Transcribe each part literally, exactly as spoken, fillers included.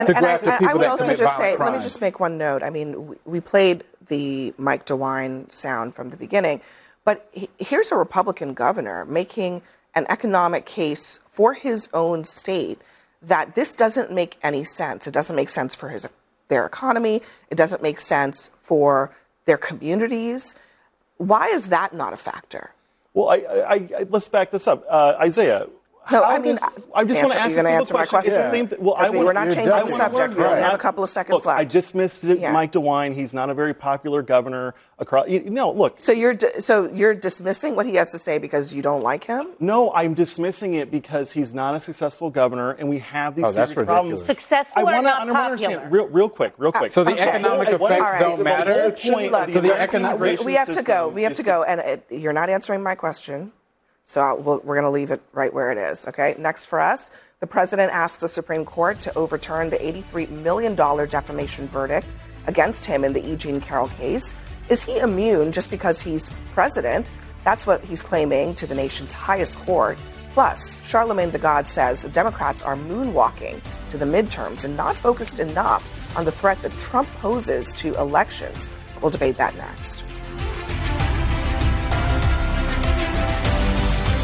to go after I, people I would that also commit just violent say, crimes. let me just make one note. I mean, we, we played the Mike DeWine sound from the beginning, but he, here's a Republican governor making an economic case for his own state that this doesn't make any sense. It doesn't make sense for his their economy. It doesn't make sense for their communities. Why is that not a factor? Well, I, I, I, let's back this up. Uh, Isaiah, No, how I mean, does, I just want to ask a simple answer my question. It's the question? same thing. Well, Because I we wanna, were not you're changing done. the subject. We Right. only have a couple of seconds look, left. I dismissed it, Yeah. Mike DeWine. He's not a very popular governor across. You know, look. So you're di- so you're dismissing what he has to say because you don't like him? No, I'm dismissing it because he's not a successful governor, and we have these Oh, that's serious problems. Successful I or wanna, not I wanna popular? understand real, real quick, real quick. So the Okay. economic I wanna- effects All right. don't The matter. whole point of the So the American economic- we, immigration we have to system go. We have is to go, and it, you're not answering my question. So I'll, we'll, we're going to leave it right where it is. Okay. Next for us, the president asks the Supreme Court to overturn the eighty-three million dollars defamation verdict against him in the E. Jean Carroll case. Is he immune just because he's president? That's what he's claiming to the nation's highest court. Plus, Charlemagne the God says the Democrats are moonwalking to the midterms and not focused enough on the threat that Trump poses to elections. We'll debate that next.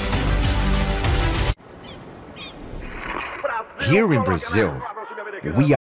Here in Brazil, we are